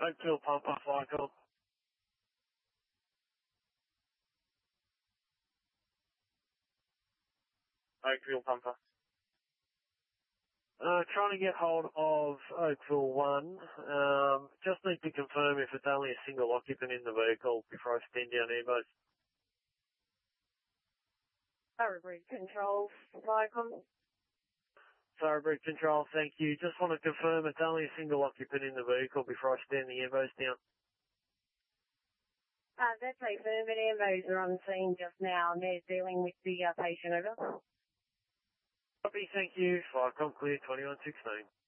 Oakville Pumper, Flycom. Oakville Pumper. Trying to get hold of Oakville 1. Just need to confirm if it's only a single occupant in the vehicle before I stand down airboats. Thoroughbred Control, Flycom. Thoroughbred Control, thank you. Just want to confirm it's only a single occupant in the vehicle before I stand the airboats down. That's affirmative. Airboats are on scene just now and they're dealing with the patient, over. Copy, thank you. Flycom clear 2116.